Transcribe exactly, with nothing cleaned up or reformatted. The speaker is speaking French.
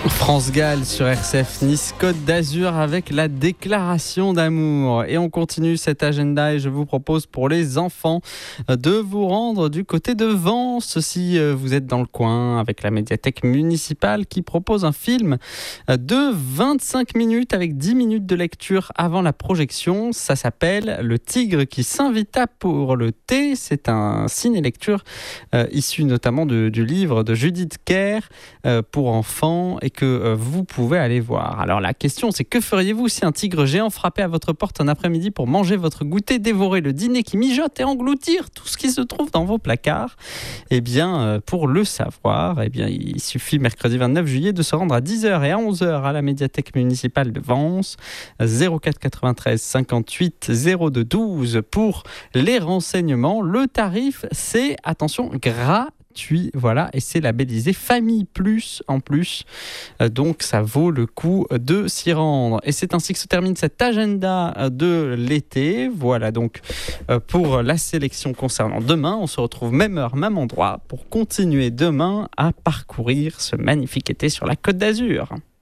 France Gall sur R C F Nice Côte d'Azur avec la déclaration d'amour. Et on continue cet agenda et je vous propose pour les enfants de vous rendre du côté de Vence si vous êtes dans le coin avec la médiathèque municipale qui propose un film de vingt-cinq minutes avec dix minutes de lecture avant la projection. Ça s'appelle Le Tigre qui s'invita pour le thé. C'est un ciné-lecture euh, issu notamment de, du livre de Judith Kerr euh, pour enfants et que euh, vous pouvez aller voir. Alors la question c'est que feriez-vous si un tigre géant frappait à votre porte un après-midi pour manger votre goûter, dévorer le dîner qui mijote et engloutir tout ce qui se trouve dans vos placards? Eh bien euh, pour le savoir, eh bien, il suffit mercredi vingt-neuf juillet de se rendre à dix heures et à onze heures à la médiathèque municipale de Vence. zéro quatre quatre-vingt-treize cinquante-huit zéro deux douze pour les renseignements. Le tarif c'est, attention, gratuit. Voilà, et c'est labellisé Famille Plus en plus, euh, donc ça vaut le coup de s'y rendre. Et c'est ainsi que se termine cet agenda de l'été. Voilà donc euh, pour la sélection concernant demain. On se retrouve même heure, même endroit pour continuer demain à parcourir ce magnifique été sur la Côte d'Azur.